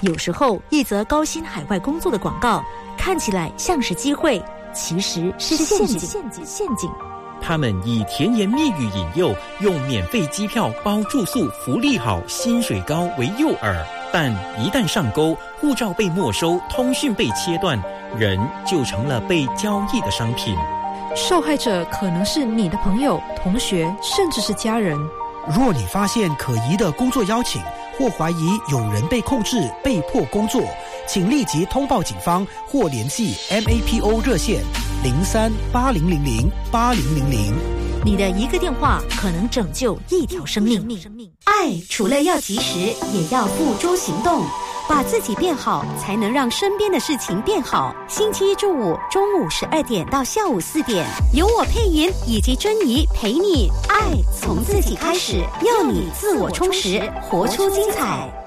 有时候，一则高薪海外工作的广告看起来像是机会，其实是陷阱。 他们以甜言蜜语引诱，用免费机票、包住宿、福利好、薪水高为诱饵，但一旦上钩，护照被没收，通讯被切断，人就成了被交易的商品。 受害者可能是你的朋友、同学，甚至是家人。 若你发现可疑的工作邀请，或怀疑有人被控制、被迫工作，请立即通报警方或联系 MAPO 热线03-8000-8000。 你的一个电话可能拯救一条生命。爱除了要及时，也要付诸行动。把自己变好，才能让身边的事情变好。星期一至五中午12点到下午4点，由我佩莹以及珍妮陪你。爱从自己开始，要你自我充实，活出精彩。